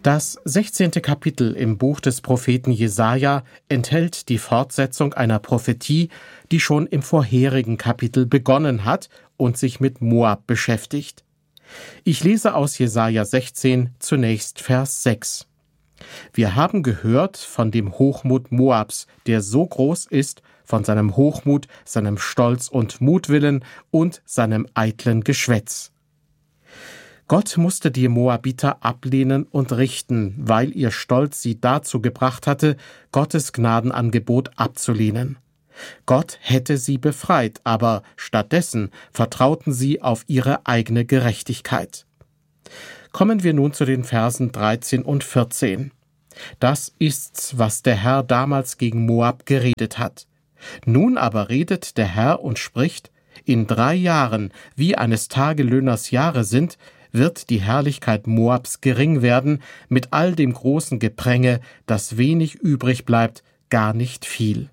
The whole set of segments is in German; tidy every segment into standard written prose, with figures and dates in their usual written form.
Das 16. Kapitel im Buch des Propheten Jesaja enthält die Fortsetzung einer Prophetie, die schon im vorherigen Kapitel begonnen hat und sich mit Moab beschäftigt. Ich lese aus Jesaja 16 zunächst Vers 6. Wir haben gehört von dem Hochmut Moabs, der so groß ist, von seinem Hochmut, seinem Stolz und Mutwillen und seinem eitlen Geschwätz. Gott musste die Moabiter ablehnen und richten, weil ihr Stolz sie dazu gebracht hatte, Gottes Gnadenangebot abzulehnen. Gott hätte sie befreit, aber stattdessen vertrauten sie auf ihre eigene Gerechtigkeit. Kommen wir nun zu den Versen 13 und 14. Das ist's, was der Herr damals gegen Moab geredet hat. Nun aber redet der Herr und spricht: In 3 Jahren, wie eines Tagelöhners Jahre sind, wird die Herrlichkeit Moabs gering werden, mit all dem großen Gepränge, dass wenig übrig bleibt, gar nicht viel.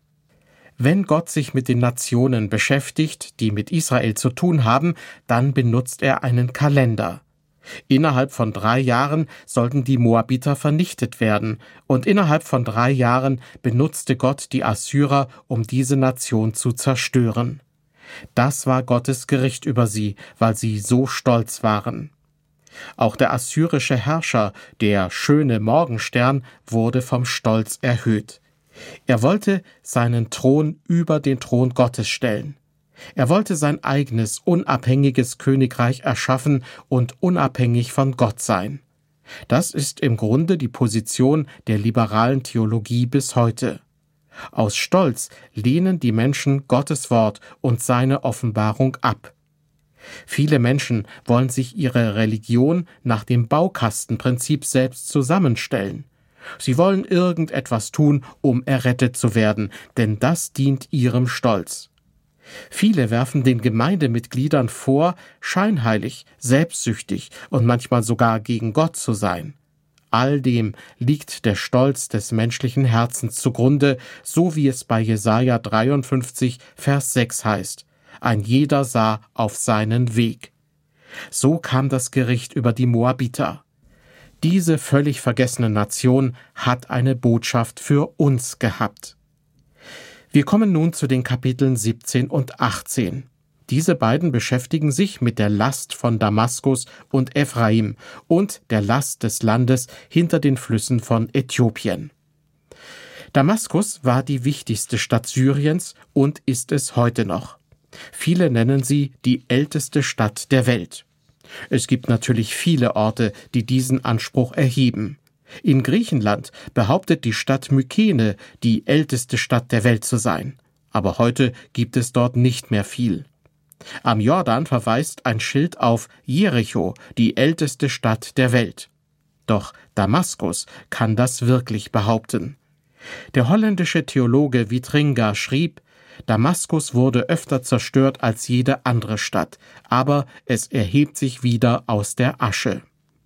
Wenn Gott sich mit den Nationen beschäftigt, die mit Israel zu tun haben, dann benutzt er einen Kalender. Innerhalb von 3 Jahren sollten die Moabiter vernichtet werden, und innerhalb von 3 Jahren benutzte Gott die Assyrer, um diese Nation zu zerstören. Das war Gottes Gericht über sie, weil sie so stolz waren. Auch der assyrische Herrscher, der schöne Morgenstern, wurde vom Stolz erhöht. Er wollte seinen Thron über den Thron Gottes stellen. Er wollte sein eigenes, unabhängiges Königreich erschaffen und unabhängig von Gott sein. Das ist im Grunde die Position der liberalen Theologie bis heute. Aus Stolz lehnen die Menschen Gottes Wort und seine Offenbarung ab. Viele Menschen wollen sich ihre Religion nach dem Baukastenprinzip selbst zusammenstellen. Sie wollen irgendetwas tun, um errettet zu werden, denn das dient ihrem Stolz. Viele werfen den Gemeindemitgliedern vor, scheinheilig, selbstsüchtig und manchmal sogar gegen Gott zu sein. All dem liegt der Stolz des menschlichen Herzens zugrunde, so wie es bei Jesaja 53, Vers 6 heißt: Ein jeder sah auf seinen Weg. So kam das Gericht über die Moabiter. Diese völlig vergessene Nation hat eine Botschaft für uns gehabt. Wir kommen nun zu den Kapiteln 17 und 18. Diese beiden beschäftigen sich mit der Last von Damaskus und Ephraim und der Last des Landes hinter den Flüssen von Äthiopien. Damaskus war die wichtigste Stadt Syriens und ist es heute noch. Viele nennen sie die älteste Stadt der Welt. Es gibt natürlich viele Orte, die diesen Anspruch erheben. In Griechenland behauptet die Stadt Mykene, die älteste Stadt der Welt zu sein. Aber heute gibt es dort nicht mehr viel. Am Jordan verweist ein Schild auf Jericho, die älteste Stadt der Welt. Doch Damaskus kann das wirklich behaupten. Der holländische Theologe Vitringa schrieb: Damaskus wurde öfter zerstört als jede andere Stadt, aber es erhebt sich wieder aus der Asche.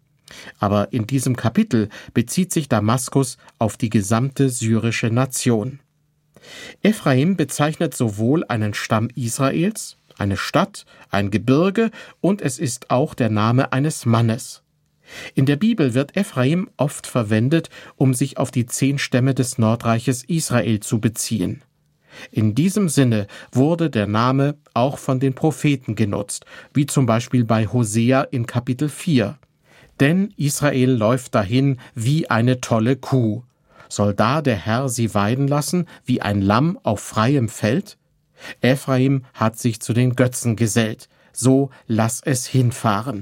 Aber in diesem Kapitel bezieht sich Damaskus auf die gesamte syrische Nation. Ephraim bezeichnet sowohl einen Stamm Israels, eine Stadt, ein Gebirge, und es ist auch der Name eines Mannes. In der Bibel wird Ephraim oft verwendet, um sich auf die 10 Stämme des Nordreiches Israel zu beziehen. In diesem Sinne wurde der Name auch von den Propheten genutzt, wie zum Beispiel bei Hosea in Kapitel 4. Denn Israel läuft dahin wie eine tolle Kuh. Soll da der Herr sie weiden lassen, wie ein Lamm auf freiem Feld? Ephraim hat sich zu den Götzen gesellt, so lass es hinfahren.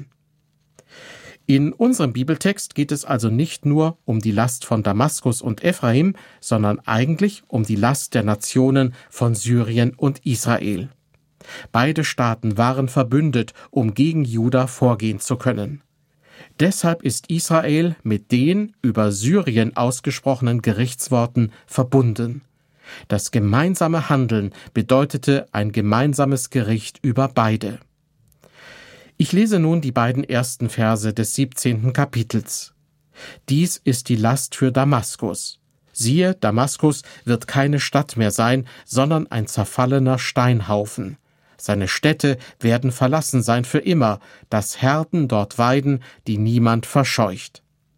In unserem Bibeltext geht es also nicht nur um die Last von Damaskus und Ephraim, sondern eigentlich um die Last der Nationen von Syrien und Israel. Beide Staaten waren verbündet, um gegen Juda vorgehen zu können. Deshalb ist Israel mit den über Syrien ausgesprochenen Gerichtsworten verbunden. Das gemeinsame Handeln bedeutete ein gemeinsames Gericht über beide. Ich lese nun die beiden ersten Verse des 17. Kapitels. Dies ist die Last für Damaskus. Siehe, Damaskus wird keine Stadt mehr sein, sondern ein zerfallener Steinhaufen. Seine Städte werden verlassen sein für immer, dass Herden dort weiden, die niemand verscheucht.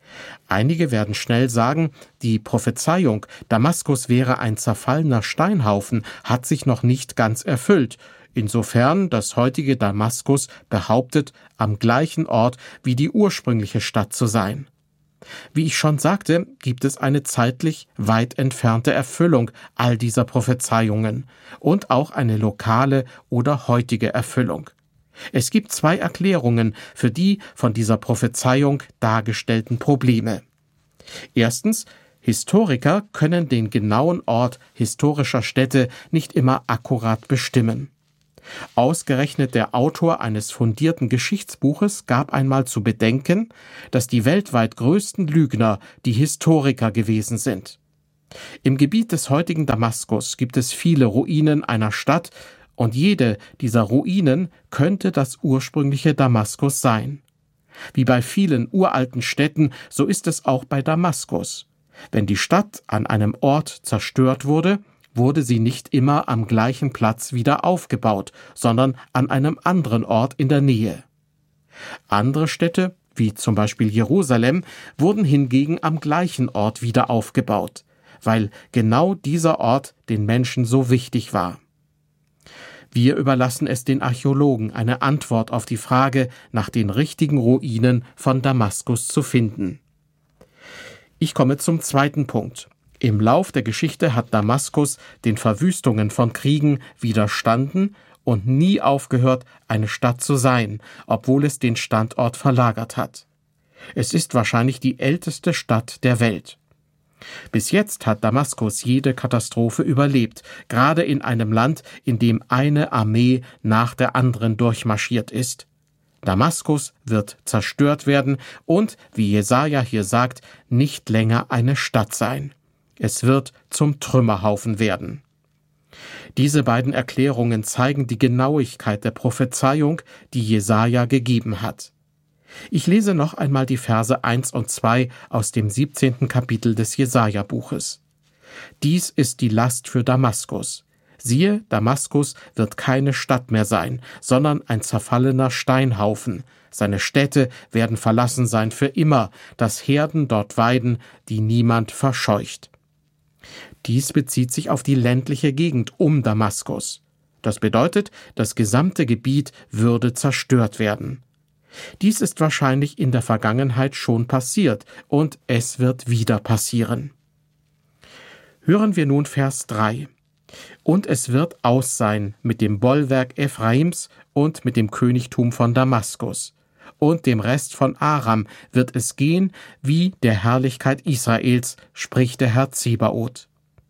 Einige werden schnell sagen, die Prophezeiung, Damaskus wäre ein zerfallener Steinhaufen, hat sich noch nicht ganz erfüllt, insofern das heutige Damaskus behauptet, am gleichen Ort wie die ursprüngliche Stadt zu sein. Wie ich schon sagte, gibt es eine zeitlich weit entfernte Erfüllung all dieser Prophezeiungen und auch eine lokale oder heutige Erfüllung. Es gibt zwei Erklärungen für die von dieser Prophezeiung dargestellten Probleme. Erstens, Historiker können den genauen Ort historischer Städte nicht immer akkurat bestimmen. Ausgerechnet der Autor eines fundierten Geschichtsbuches gab einmal zu bedenken, dass die weltweit größten Lügner die Historiker gewesen sind. Im Gebiet des heutigen Damaskus gibt es viele Ruinen einer Stadt, und jede dieser Ruinen könnte das ursprüngliche Damaskus sein. Wie bei vielen uralten Städten, so ist es auch bei Damaskus. Wenn die Stadt an einem Ort zerstört wurde, wurde sie nicht immer am gleichen Platz wieder aufgebaut, sondern an einem anderen Ort in der Nähe. Andere Städte, wie zum Beispiel Jerusalem, wurden hingegen am gleichen Ort wieder aufgebaut, weil genau dieser Ort den Menschen so wichtig war. Wir überlassen es den Archäologen, eine Antwort auf die Frage nach den richtigen Ruinen von Damaskus zu finden. Ich komme zum zweiten Punkt. Im Lauf der Geschichte hat Damaskus den Verwüstungen von Kriegen widerstanden und nie aufgehört, eine Stadt zu sein, obwohl es den Standort verlagert hat. Es ist wahrscheinlich die älteste Stadt der Welt. Bis jetzt hat Damaskus jede Katastrophe überlebt, gerade in einem Land, in dem eine Armee nach der anderen durchmarschiert ist. Damaskus wird zerstört werden und, wie Jesaja hier sagt, nicht länger eine Stadt sein. Es wird zum Trümmerhaufen werden. Diese beiden Erklärungen zeigen die Genauigkeit der Prophezeiung, die Jesaja gegeben hat. Ich lese noch einmal die Verse 1 und 2 aus dem 17. Kapitel des Jesaja-Buches. Dies ist die Last für Damaskus. Siehe, Damaskus wird keine Stadt mehr sein, sondern ein zerfallener Steinhaufen. Seine Städte werden verlassen sein für immer, dass Herden dort weiden, die niemand verscheucht. Dies bezieht sich auf die ländliche Gegend um Damaskus. Das bedeutet, das gesamte Gebiet würde zerstört werden. Dies ist wahrscheinlich in der Vergangenheit schon passiert und es wird wieder passieren. Hören wir nun Vers 3. Und es wird aus sein mit dem Bollwerk Ephraims und mit dem Königtum von Damaskus. Und dem Rest von Aram wird es gehen wie der Herrlichkeit Israels, spricht der Herr Zebaoth.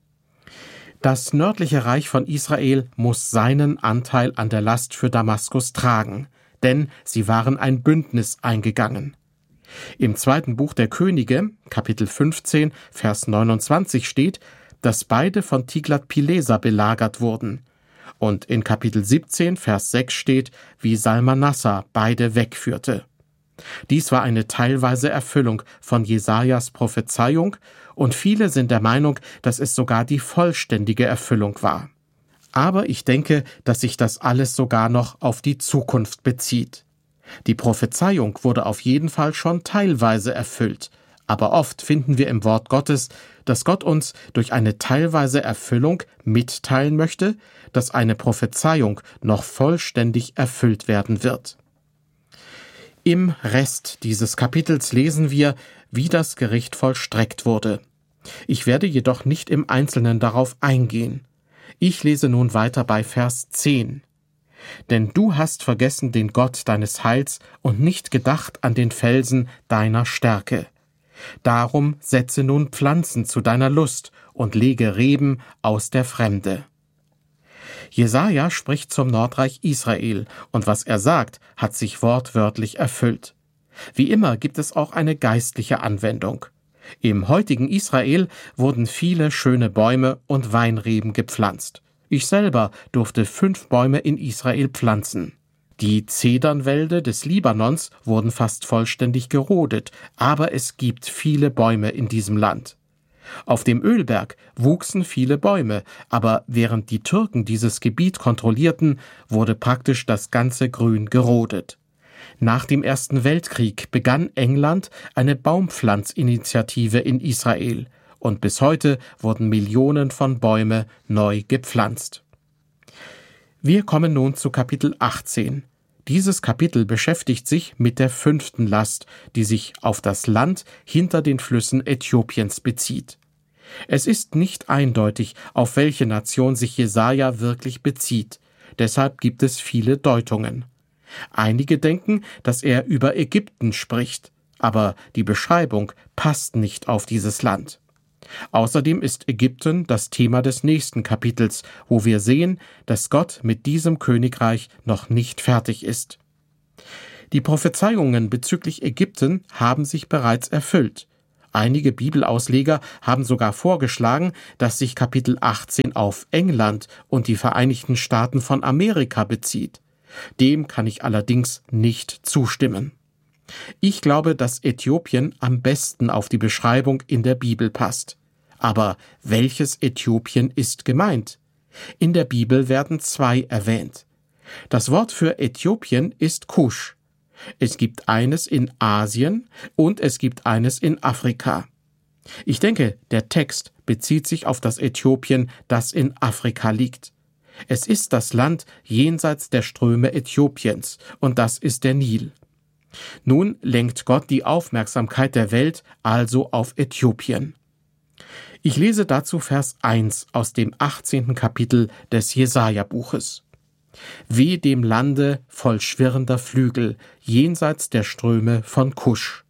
Das nördliche Reich von Israel muss seinen Anteil an der Last für Damaskus tragen, denn sie waren ein Bündnis eingegangen. Im 2. Buch der Könige, Kapitel 15, Vers 29 steht, dass beide von Tiglat-Pileser belagert wurden. Und in Kapitel 17, Vers 6 steht, wie Salmanassar beide wegführte. Dies war eine teilweise Erfüllung von Jesajas Prophezeiung und viele sind der Meinung, dass es sogar die vollständige Erfüllung war. Aber ich denke, dass sich das alles sogar noch auf die Zukunft bezieht. Die Prophezeiung wurde auf jeden Fall schon teilweise erfüllt, aber oft finden wir im Wort Gottes, dass Gott uns durch eine teilweise Erfüllung mitteilen möchte, dass eine Prophezeiung noch vollständig erfüllt werden wird. Im Rest dieses Kapitels lesen wir, wie das Gericht vollstreckt wurde. Ich werde jedoch nicht im Einzelnen darauf eingehen. Ich lese nun weiter bei Vers 10. Denn du hast vergessen den Gott deines Heils und nicht gedacht an den Felsen deiner Stärke. Darum setze nun Pflanzen zu deiner Lust und lege Reben aus der Fremde. Jesaja spricht zum Nordreich Israel, und was er sagt, hat sich wortwörtlich erfüllt. Wie immer gibt es auch eine geistliche Anwendung. Im heutigen Israel wurden viele schöne Bäume und Weinreben gepflanzt. Ich selber durfte 5 Bäume in Israel pflanzen. Die Zedernwälder des Libanons wurden fast vollständig gerodet, aber es gibt viele Bäume in diesem Land. Auf dem Ölberg wuchsen viele Bäume, aber während die Türken dieses Gebiet kontrollierten, wurde praktisch das ganze Grün gerodet. Nach dem Ersten Weltkrieg begann England eine Baumpflanzinitiative in Israel und bis heute wurden Millionen von Bäumen neu gepflanzt. Wir kommen nun zu Kapitel 18. Dieses Kapitel beschäftigt sich mit der 5. Last, die sich auf das Land hinter den Flüssen Äthiopiens bezieht. Es ist nicht eindeutig, auf welche Nation sich Jesaja wirklich bezieht. Deshalb gibt es viele Deutungen. Einige denken, dass er über Ägypten spricht, aber die Beschreibung passt nicht auf dieses Land. Außerdem ist Ägypten das Thema des nächsten Kapitels, wo wir sehen, dass Gott mit diesem Königreich noch nicht fertig ist. Die Prophezeiungen bezüglich Ägypten haben sich bereits erfüllt. Einige Bibelausleger haben sogar vorgeschlagen, dass sich Kapitel 18 auf England und die Vereinigten Staaten von Amerika bezieht. Dem kann ich allerdings nicht zustimmen. Ich glaube, dass Äthiopien am besten auf die Beschreibung in der Bibel passt. Aber welches Äthiopien ist gemeint? In der Bibel werden 2 erwähnt. Das Wort für Äthiopien ist Kusch. Es gibt eines in Asien und es gibt eines in Afrika. Ich denke, der Text bezieht sich auf das Äthiopien, das in Afrika liegt. Es ist das Land jenseits der Ströme Äthiopiens, und das ist der Nil. Nun lenkt Gott die Aufmerksamkeit der Welt also auf Äthiopien. Ich lese dazu Vers 1 aus dem 18. Kapitel des Jesaja-Buches. Weh dem Lande voll schwirrender Flügel, jenseits der Ströme von Kusch.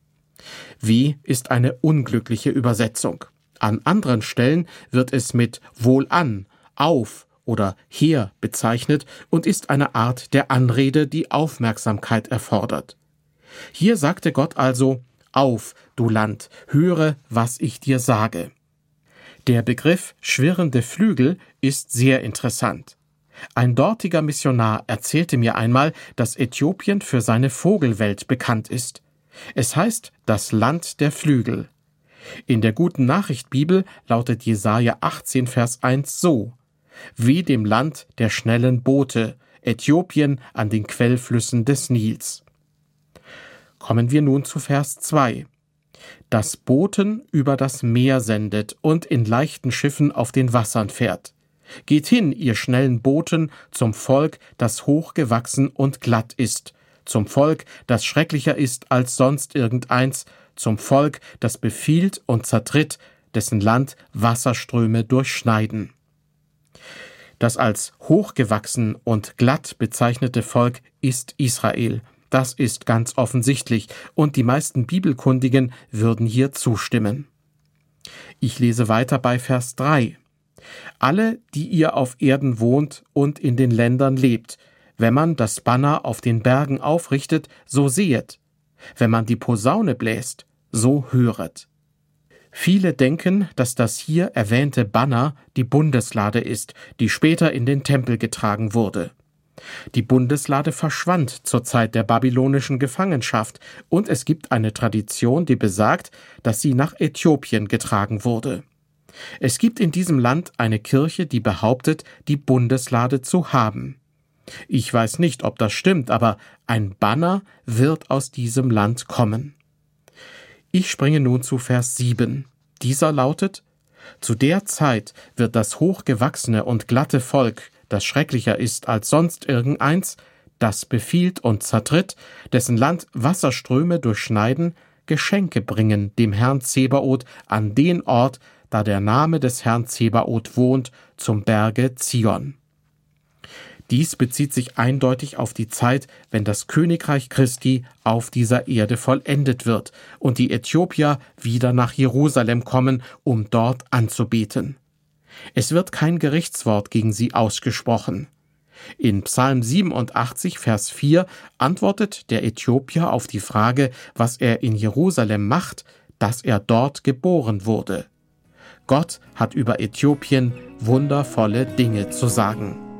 Weh ist eine unglückliche Übersetzung. An anderen Stellen wird es mit wohlan, auf oder her bezeichnet und ist eine Art der Anrede, die Aufmerksamkeit erfordert. Hier sagte Gott also: Auf, du Land, höre, was ich dir sage. Der Begriff schwirrende Flügel ist sehr interessant. Ein dortiger Missionar erzählte mir einmal, dass Äthiopien für seine Vogelwelt bekannt ist. Es heißt das Land der Flügel. In der Guten Nachricht Bibel lautet Jesaja 18, Vers 1 so: Weh dem Land der schnellen Boote, Äthiopien an den Quellflüssen des Nils. Kommen wir nun zu Vers 2. Das Boten über das Meer sendet und in leichten Schiffen auf den Wassern fährt. Geht hin, ihr schnellen Booten, zum Volk, das hochgewachsen und glatt ist, zum Volk, das schrecklicher ist als sonst irgendeins, zum Volk, das befiehlt und zertritt, dessen Land Wasserströme durchschneiden. Das als hochgewachsen und glatt bezeichnete Volk ist Israel. Das ist ganz offensichtlich, und die meisten Bibelkundigen würden hier zustimmen. Ich lese weiter bei Vers 3. Alle, die ihr auf Erden wohnt und in den Ländern lebt, wenn man das Banner auf den Bergen aufrichtet, so sehet. Wenn man die Posaune bläst, so höret. Viele denken, dass das hier erwähnte Banner die Bundeslade ist, die später in den Tempel getragen wurde. Die Bundeslade verschwand zur Zeit der babylonischen Gefangenschaft, und es gibt eine Tradition, die besagt, dass sie nach Äthiopien getragen wurde. Es gibt in diesem Land eine Kirche, die behauptet, die Bundeslade zu haben. Ich weiß nicht, ob das stimmt, aber ein Banner wird aus diesem Land kommen. Ich springe nun zu Vers 7. Dieser lautet: Zu der Zeit wird das hochgewachsene und glatte Volk, das schrecklicher ist als sonst irgendeins, das befiehlt und zertritt, dessen Land Wasserströme durchschneiden, Geschenke bringen dem Herrn Zebaoth an den Ort, da der Name des Herrn Zebaoth wohnt, zum Berge Zion. Dies bezieht sich eindeutig auf die Zeit, wenn das Königreich Christi auf dieser Erde vollendet wird und die Äthiopier wieder nach Jerusalem kommen, um dort anzubeten. Es wird kein Gerichtswort gegen sie ausgesprochen. In Psalm 87, Vers 4 antwortet der Äthiopier auf die Frage, was er in Jerusalem macht, dass er dort geboren wurde. Gott hat über Äthiopien wundervolle Dinge zu sagen.